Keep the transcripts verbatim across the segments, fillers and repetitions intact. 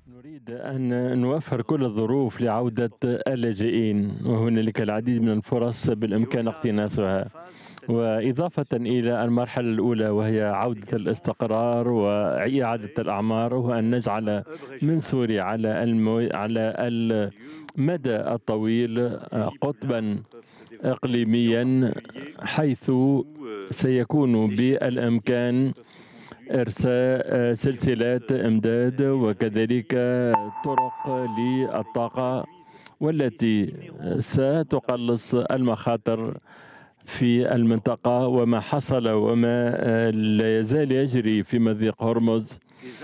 نريد أن نوفر كل الظروف لعودة اللاجئين، وهنالك العديد من الفرص بالإمكان اقتناصها. وإضافة إلى المرحلة الأولى وهي عودة الاستقرار وإعادة الأعمار، وأن نجعل من سوريا على المو... على المدى الطويل قطبا إقليميا، حيث سيكون بالإمكان إرساء سلسلات إمداد وكذلك طرق للطاقة، والتي ستقلص المخاطر في المنطقة. وما حصل وما لا يزال يجري في مضيق هرمز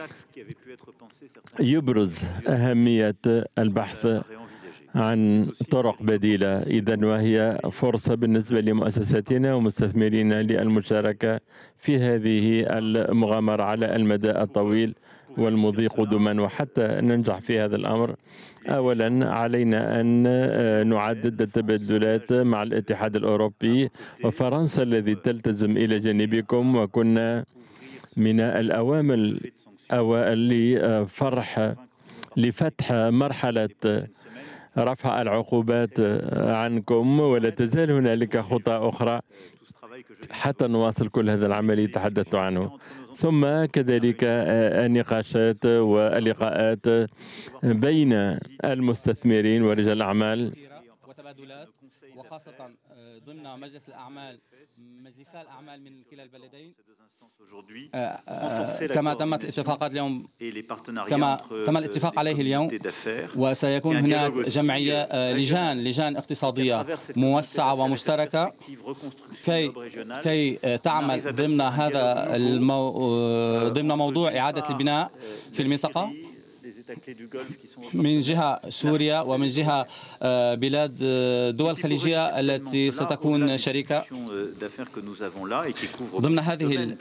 يبرز أهمية البحث عن طرق بديلة إذن، وهي فرصة بالنسبة لمؤسساتنا ومستثمرين للمشاركة في هذه المغامرة على المدى الطويل والمضي قدما. وحتى ننجح في هذا الأمر، أولا علينا أن نعدد التبادلات مع الاتحاد الأوروبي وفرنسا الذي تلتزم إلى جانبكم، وكنا من الأوامر الأوائل لفرح لفتح مرحلة رفع العقوبات عنكم، ولا تزال هنالك خطى أخرى حتى نواصل كل هذا العمل الذي تحدثت عنه. ثم كذلك النقاشات واللقاءات بين المستثمرين ورجال الأعمال، وتبادلات، وخاصة ضمن مجلس الأعمال مجلسا الأعمال من كلا البلدين، كما تمت اتفاقات اليوم كما تم الاتفاق عليه اليوم. وسيكون هناك جمعية لجان لجان اقتصادية موسعة ومشتركة كي كي تعمل ضمن هذا المو... ضمن موضوع إعادة البناء في المنطقة، من جهة سوريا ومن جهة بلاد دول الخليجية التي ستكون شريكة ضمن هذه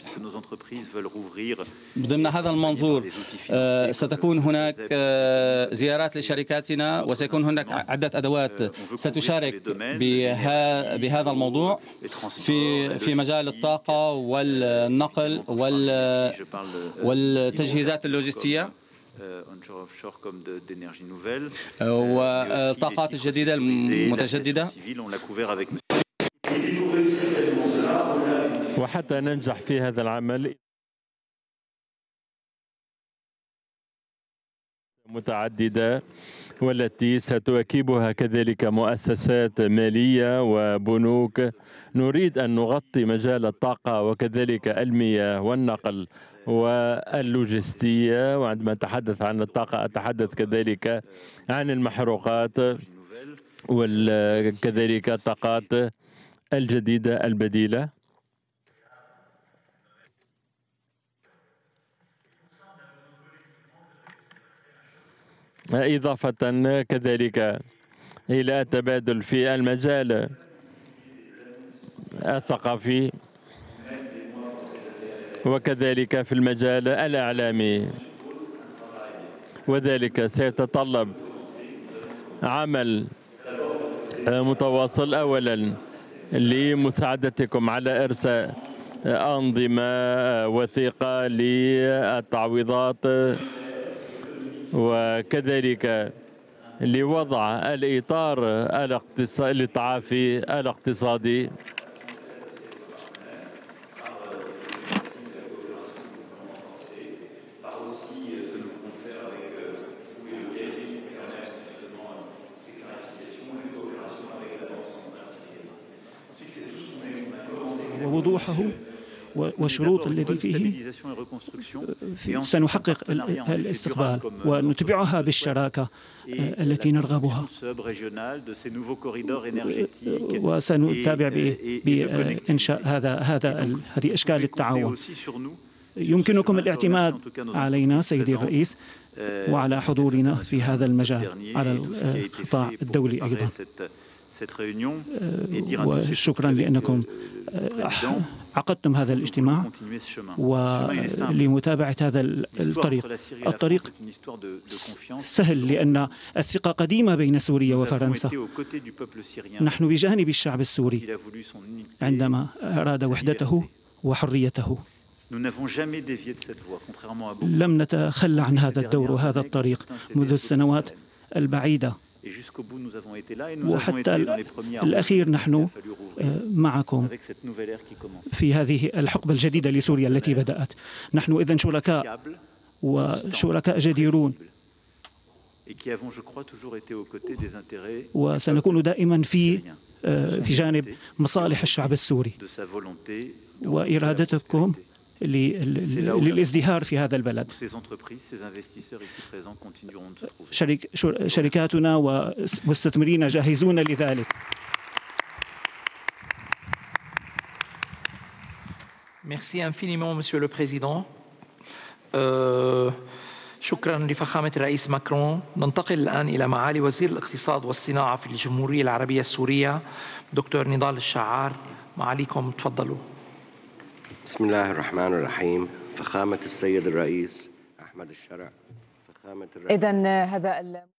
ضمن هذا المنظور. ستكون هناك زيارات لشركاتنا، وسيكون هناك عدة أدوات ستشارك بها بهذا الموضوع في في مجال الطاقة والنقل والتجهيزات اللوجستية والطاقات الجديدة المتجددة. وحتى ننجح في هذا العمل متعددة، والتي ستواكبها كذلك مؤسسات مالية وبنوك. نريد أن نغطي مجال الطاقة وكذلك المياه والنقل واللوجستية. وعندما أتحدث عن الطاقة أتحدث كذلك عن المحروقات وكذلك الطاقات الجديدة البديلة. إضافة كذلك إلى التبادل في المجال الثقافي وكذلك في المجال الإعلامي، وذلك سيتطلب عمل متواصل أولا لمساعدتكم على إرساء أنظمة وثيقة للتعويضات، وكذلك لوضع الإطار الاقتصادي للتعافي الاقتصادي. ووضوحه والشروط التي فيه سنحقق الاستقبال ونتبعها بالشراكة التي نرغبها، وسنتابع بإنشاء هذا هذا هذه أشكال التعاون. يمكنكم الاعتماد علينا سيدي الرئيس وعلى حضورنا في هذا المجال على القطاع الدولي أيضا. وشكرا لأنكم عقدتم هذا الاجتماع ولمتابعة هذا الطريق. الطريق سهل لأن الثقة قديمة بين سوريا وفرنسا. نحن بجانب الشعب السوري عندما أراد وحدته وحريته. لم نتخلى عن هذا الدور وهذا الطريق منذ السنوات البعيدة، وحتى الأخير نحن معكم في هذه الحقبة الجديدة لسوريا التي بدأت. نحن إذن شركاء وشركاء جديرون، وسنكون دائما في في جانب مصالح الشعب السوري وإرادتكم للازدهار في هذا البلد. شرك شركاتنا ومستثمرين جاهزون لذلك. Merci infiniment, Monsieur le Président. شكرا لفخامة الرئيس ماكرون. ننتقل الآن إلى معالي وزير الاقتصاد والصناعة في الجمهورية العربية السورية دكتور نضال الشعار. معاليكم تفضلوا. بسم الله الرحمن الرحيم. فخامة السيد الرئيس أحمد الشرع، فخامة الرئيس. إذن هذا